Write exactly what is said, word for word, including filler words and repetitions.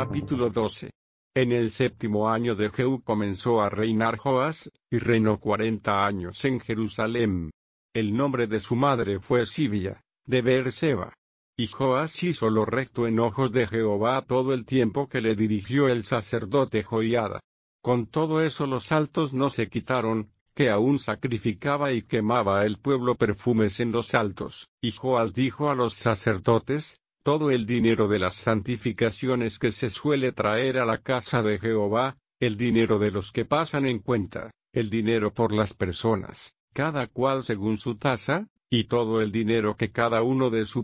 Capítulo doce. En el séptimo año de Jehú comenzó a reinar Joas, y reinó cuarenta años en Jerusalem. El nombre de su madre fue Sibia, de Beerseba. Y Joas hizo lo recto en ojos de Jehová todo el tiempo que le dirigió el sacerdote Joiada. Con todo eso los altos no se quitaron, que aún sacrificaba y quemaba el pueblo perfumes en los altos. Y Joas dijo a los sacerdotes: todo el dinero de las santificaciones que se suele traer a la casa de Jehová, el dinero de los que pasan en cuenta, el dinero por las personas, cada cual según su tasa, y todo el dinero que cada uno de su